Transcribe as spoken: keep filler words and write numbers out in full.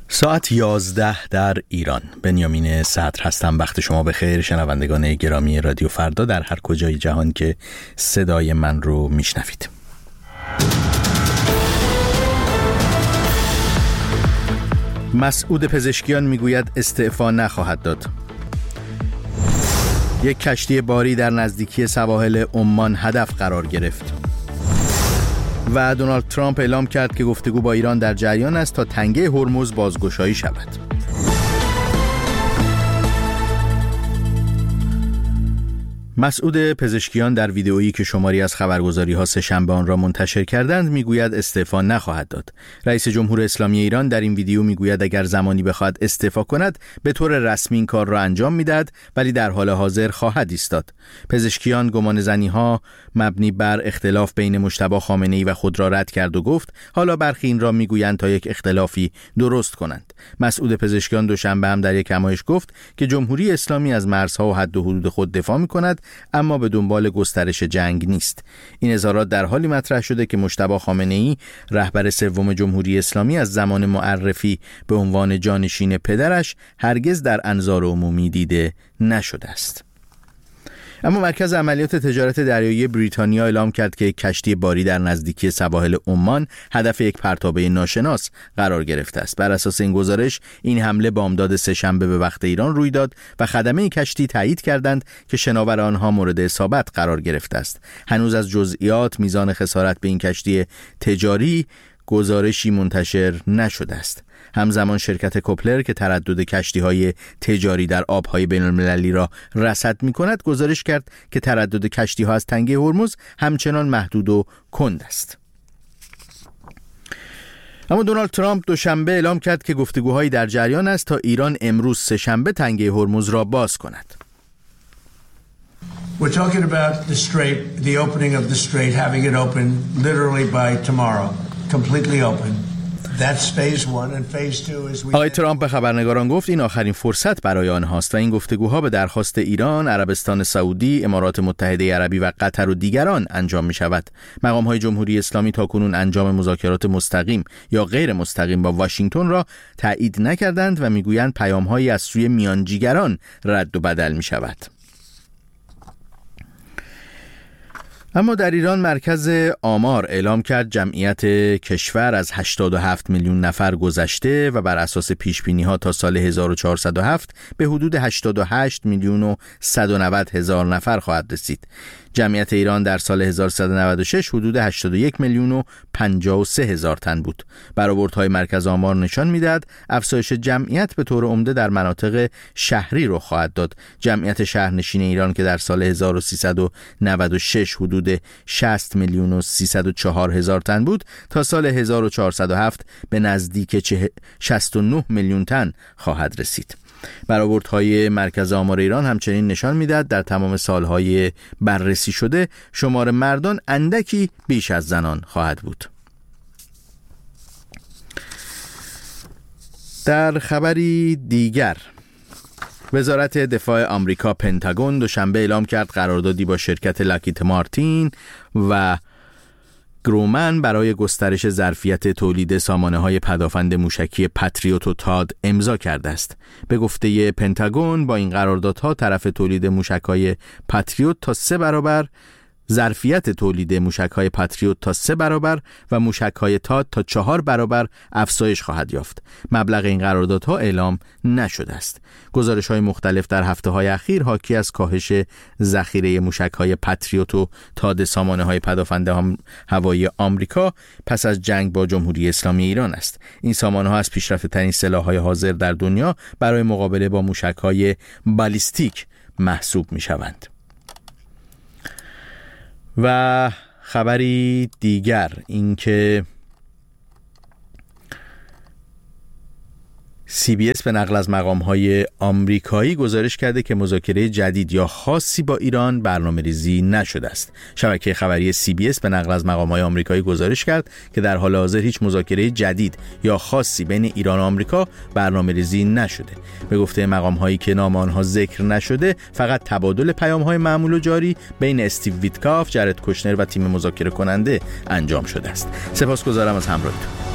ساعت یازده در ایران. بنیامین صدر هستم. وقت شما بخیر شنوندگان گرامی رادیو فردا در هر کجای جهان که صدای من رو میشنوید. مسعود پزشکیان میگوید استعفا نخواهد داد. یک کشتی باری در نزدیکی سواحل عمان هدف قرار گرفت. و دونالد ترامپ اعلام کرد که گفتگو با ایران در جریان است تا تنگه هرمز بازگشایی شود. مسعود پزشکیان در ویدئویی که شماری از خبرگزاری‌ها سه‌شنبه آن را منتشر کردند میگوید استعفا نخواهد داد. رئیس جمهور اسلامی ایران در این ویدئو میگوید اگر زمانی بخواهد استعفا کند به طور رسمی این کار را انجام میدهد، ولی در حال حاضر خواهد ایستاد. پزشکیان گمان زنی‌ها مبنی بر اختلاف بین مجتبی خامنه‌ای و خود را رد کرد و گفت حالا برخی این را میگویند تا یک اختلافی درست کنند. مسعود پزشکیان دوشنبه هم در یک نمایش گفت که جمهوری اسلامی از مرزها و حد و حدود خود دفاع می‌کند، اما به دنبال گسترش جنگ نیست. این اظهارات در حالی مطرح شده که مجتبی خامنه‌ای رهبر سوم جمهوری اسلامی از زمان معرفی به عنوان جانشین پدرش هرگز در انظار عمومی دیده نشده است. اما مرکز عملیات تجارت دریایی بریتانیا اعلام کرد که یک کشتی باری در نزدیکی سواحل عمان هدف یک پرتابه ناشناس قرار گرفته است. بر اساس این گزارش این حمله بامداد سه‌شنبه به وقت ایران روی داد و خدمه کشتی تایید کردند که شناور آنها مورد اصابت قرار گرفته است. هنوز از جزئیات میزان خسارت به این کشتی تجاری گزارشی منتشر نشده است. همزمان شرکت کوپلر که تردد کشتی‌های تجاری در آب‌های بین‌المللی را رصد می‌کند گزارش کرد که تردد کشتی‌ها از تنگه هرمز همچنان محدود و کند است. اما دونالد ترامپ دوشنبه اعلام کرد که گفتگوهایی در جریان است تا ایران امروز سه‌شنبه تنگه هرمز را باز کند. We're talking about the strait, the opening of the strait, having it open literally by tomorrow, completely open. آقای ترامپ به خبرنگاران گفت این آخرین فرصت برای آنهاست و این گفتگوها به درخواست ایران، عربستان سعودی، امارات متحده عربی و قطر و دیگران انجام می شود. مقام‌های جمهوری اسلامی تاکنون انجام مذاکرات مستقیم یا غیر مستقیم با واشنگتن را تایید نکردند و میگویند پیام‌هایی از سوی میانجیگران رد و بدل می شود. اما در ایران مرکز آمار اعلام کرد جمعیت کشور از هشتاد و هفت میلیون نفر گذشته و بر اساس پیشبینی‌ها تا سال هزار و چهارصد و هفت به حدود هشتاد و هشت میلیون و صد و نود هزار نفر خواهد رسید. جمعیت ایران در سال هزار و سیصد و نود و شش حدود هشتاد و یک میلیون و پنجاه و سه هزار تن بود. برآوردهای مرکز آمار نشان می‌دهد افزایش جمعیت به طور عمده در مناطق شهری رخ خواهد داد. جمعیت شهرنشین ایران که در سال هزار و سیصد و نود و شش حدود شصت میلیون و سیصد و چهار هزار تن بود، تا سال هزار و چهارصد و هفت به نزدیک شصت و نه میلیون تن خواهد رسید. برآوردهای مرکز آمار ایران همچنین نشان می‌دهد در تمام سالهای بررسی شده شمار مردان اندکی بیش از زنان خواهد بود. در خبری دیگر، وزارت دفاع آمریکا پنتاگون دوشنبه اعلام کرد قراردادی با شرکت لاکهید مارتین و گرومن برای گسترش ظرفیت تولید سامانه‌های پدافند موشکی پاتریوت و تاد امضا کرده است. به گفته پنتاگون با این قراردادها طرف تولید موشک‌های پاتریوت تا سه برابر، ظرفیت تولید موشک‌های پاتریوت تا سه برابر و موشک‌های تاد تا چهار برابر افزایش خواهد یافت. مبلغ این قراردادها اعلام نشده است. گزارش‌های مختلف در هفته‌های اخیر حاکی از کاهش ذخیره موشک‌های پاتریوت و تاد سامانه‌های پدافند هوایی آمریکا پس از جنگ با جمهوری اسلامی ایران است. این سامانه‌ها از پیشرفته‌ترین سلاح‌های حاضر در دنیا برای مقابله با موشک‌های بالیستیک محسوب می‌شوند. و خبری دیگر این که سی بی اس به نقل از مقام‌های آمریکایی گزارش کرده که مذاکره جدید یا خاصی با ایران برنامه‌ریزی نشده است. شبکه خبری سی بی اس به نقل از مقام‌های آمریکایی گزارش کرد که در حال حاضر هیچ مذاکره جدید یا خاصی بین ایران و آمریکا برنامه‌ریزی نشده. به گفته مقام‌هایی که نام آنها ذکر نشده، فقط تبادل پیام‌های معمول و جاری بین استیو ویتکاف، جرد کوشنر و تیم مذاکره کننده انجام شده است. سپاسگزارم از همراهیتون.